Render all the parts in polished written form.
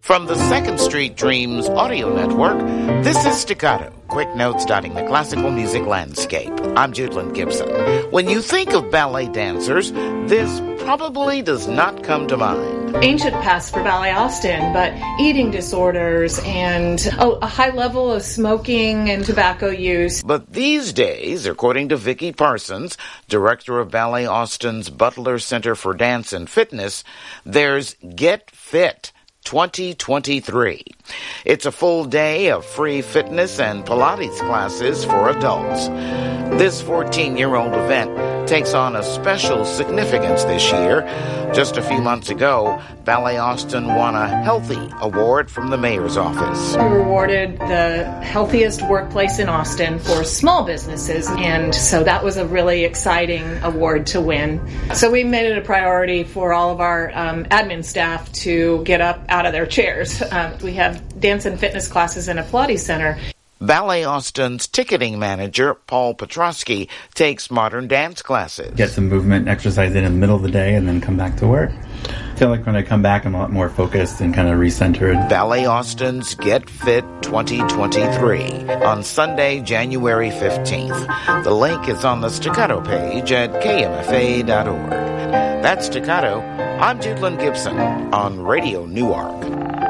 From the Second Street Dreams audio network, this is Staccato, quick notes dotting the classical music landscape. I'm Judeland Gibson. When you think of ballet dancers, this probably does not come to mind. Ancient past for Ballet Austin, but eating disorders and a high level of smoking and tobacco use. But these days, according to Vicki Parsons, director of Ballet Austin's Butler Center for Dance and Fitness, there's Get Fit 2023. It's a full day of free fitness and Pilates classes for adults. This 14-year-old event takes on a special significance this year. Just a few months ago, Ballet Austin won a Healthy Award from the mayor's office. We were awarded the healthiest workplace in Austin for small businesses, and so that was a really exciting award to win. So we made it a priority for all of our admin staff to get up out of their chairs. We have dance and fitness classes in a Pilates center. Ballet Austin's ticketing manager, Paul Petrosky, takes modern dance classes. Get some movement and exercise in the middle of the day and then come back to work. I feel like when I come back, I'm a lot more focused and kind of recentered. Ballet Austin's Get Fit 2023 on Sunday, January 15th. The link is on the Staccato page at kmfa.org. That's Staccato. I'm Judeland Gibson on Radio Newark.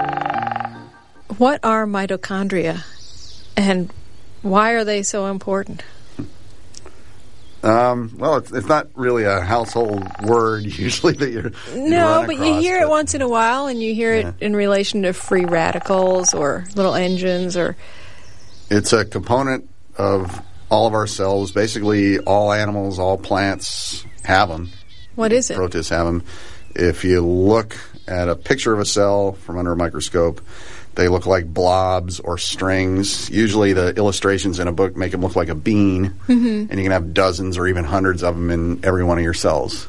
What are mitochondria? And why are they so important? Well, it's not really a household word usually that you're No, but you hear it once in a while, and you hear it in relation to free radicals or little engines. Or it's a component of all of our cells. Basically, all animals, all plants have them. What is it? Protists have them. If you look at a picture of a cell from under a microscope, they look like blobs or strings. Usually the illustrations in a book make them look like a bean, and you can have dozens or even hundreds of them in every one of your cells.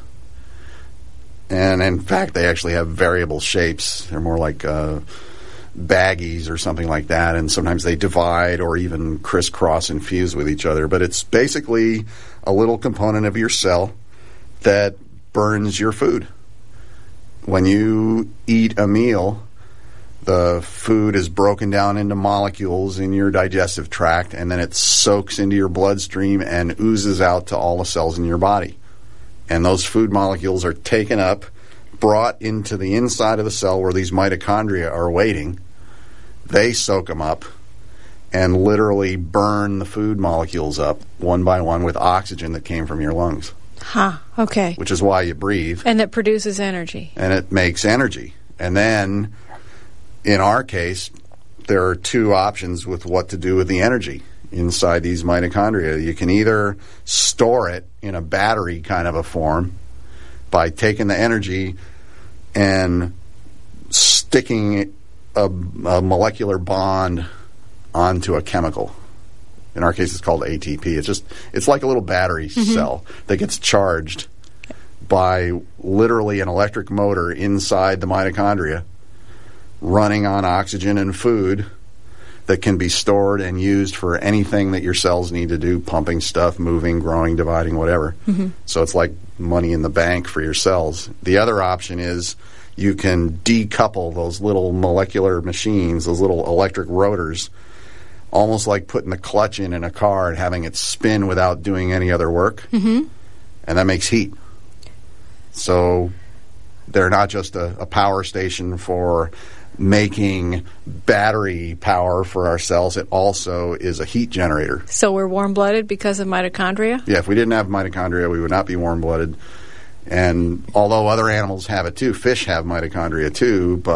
And in fact, they actually have variable shapes. They're more like baggies or something like that, and sometimes they divide or even crisscross and fuse with each other. But it's basically a little component of your cell that burns your food. When you eat a meal, the food is broken down into molecules in your digestive tract, and then it soaks into your bloodstream and oozes out to all the cells in your body. And those food molecules are taken up, brought into the inside of the cell where these mitochondria are waiting. They soak them up and literally burn the food molecules up one by one with oxygen that came from your lungs. Okay. Which is why you breathe. And it produces energy. And it makes energy. And then, in our case, there are two options with what to do with the energy inside these mitochondria. You can either store it in a battery kind of a form by taking the energy and sticking a molecular bond onto a chemical. In our case, it's called ATP. It's like a little battery cell that gets charged by literally an electric motor inside the mitochondria, running on oxygen and food that can be stored and used for anything that your cells need to do, pumping stuff, moving, growing, dividing, whatever. So it's like money in the bank for your cells. The other option is you can decouple those little molecular machines, those little electric rotors, almost like putting the clutch in a car and having it spin without doing any other work. And that makes heat. So they're not just a power station for making battery power for our cells. It also is a heat generator. So we're warm-blooded because of mitochondria? Yeah, if we didn't have mitochondria, we would not be warm-blooded. And although other animals have it too, fish have mitochondria too, but